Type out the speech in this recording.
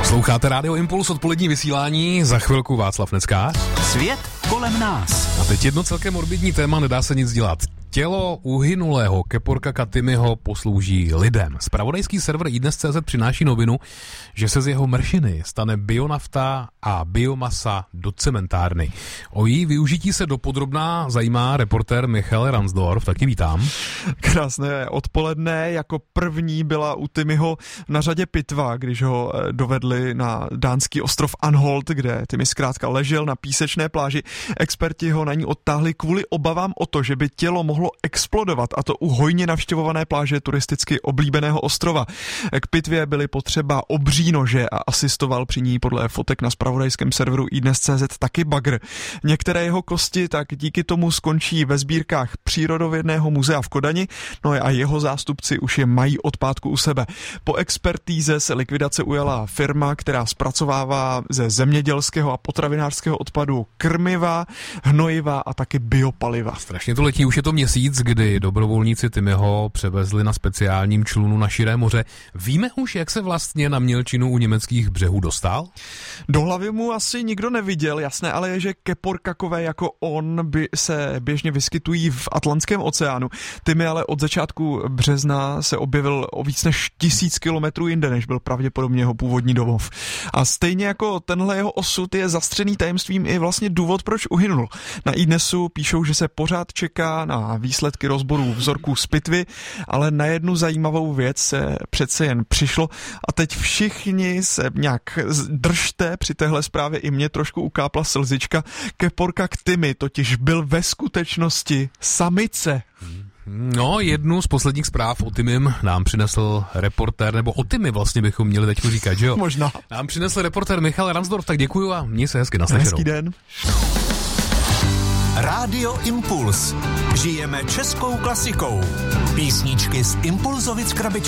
Posloucháte Rádio Impuls, odpolední vysílání, za chvilku Václav Neckář. Svět kolem nás. A teď jedno celkem morbidní téma, nedá se nic dělat. Tělo uhynulého Keporka Katimiho poslouží lidem. Zpravodajský server iDnes.cz přináší novinu, že se z jeho mršiny stane bionafta a biomasa do cementárny. O její využití se dopodrobná zajímá reportér Michal Ransdorf, taky vítám. Krásné odpoledne, jako první byla u Timiho na řadě pitva, když ho dovedli na dánský ostrov Anholt, kde Timi zkrátka ležel na písečné pláži. Experti ho na ní odtáhli kvůli obavám o to, že by tělo mohlo explodovat, a to u hojně navštěvované pláže turisticky oblíbeného ostrova. K pitvě byly potřeba obří nože a asistoval při ní podle fotek na zpravodajském serveru iDnes.cz taky bagr. Některé jeho kosti tak díky tomu skončí ve sbírkách Přírodovědného muzea v Kodani, no a jeho zástupci už je mají od pátku u sebe. Po expertíze se likvidace ujala firma, která zpracovává ze zemědělského a potravinářského odpadu krmiva, hnojiva a taky biopaliva. Strašně to letí, už je to měsíc, kdy dobrovolníci Timiho převezli na speciálním člunu na širé moře. Víme už, jak se vlastně na mělčinu u německých břehů dostal? Do hlavy mu asi nikdo neviděl, jasné ale je, že keporkakové jako on by se běžně vyskytují v Atlantském oceánu. Timi ale od začátku března se objevil o víc než 1000 kilometrů jinde, než byl pravděpodobně jeho původní domov. A stejně jako tenhle jeho osud je zastřený tajemstvím i vlastně důvod, proč uhynul. Na iDnesu píšou, že se pořád čeká na výsledky rozborů vzorků z pitvy, ale na jednu zajímavou věc se přece jen přišlo a teď všichni se nějak držte, při téhle zprávě i mě trošku ukápla slzička. Keporkak Timi totiž byl ve skutečnosti samice. No, jednu z posledních zpráv o Timim nám přinesl reportér, nebo o Timi vlastně bychom měli teď říkat, že jo? Možná. Nám přinesl reportér Michal Ransdorf, tak děkuju a měj se hezky, naslyšenou. Hezký den. Rádio Impuls. Žijeme českou klasikou. Písničky z Impulzovic krabičky.